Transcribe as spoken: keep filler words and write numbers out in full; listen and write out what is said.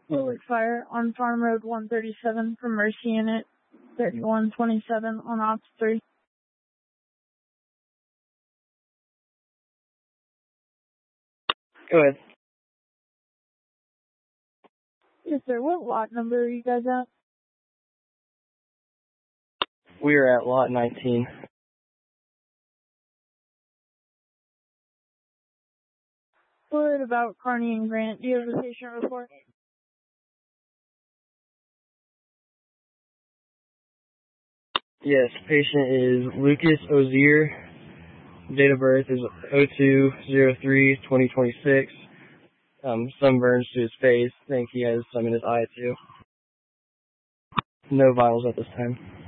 Willard Fire on Farm Road one thirty-seven for Mercy Unit thirty-one twenty-seven on Ops three. Go ahead. Yes, sir. What lot number are you guys at? We are at lot nineteen. What about Carney and Grant? Do you have a patient report? Yes, patient is Lucas Ozier. Date of birth is oh two oh three twenty twenty-six. Um, sunburns to his face. I think he has some in his eye too. No vitals at this time.